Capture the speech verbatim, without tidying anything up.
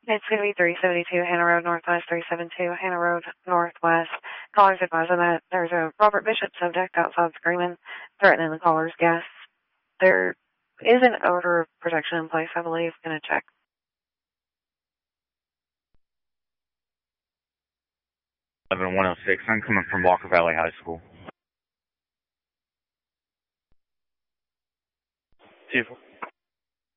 It's going to be three seventy-two Hannah Road Northwest, three seventy-two Hannah Road Northwest. Callers advising that there's a Robert Bishop subject outside screaming, threatening the caller's guests. There is an odor protection in place, I believe. Going to check. eleven one oh six, I'm coming from Walker Valley High School. Two.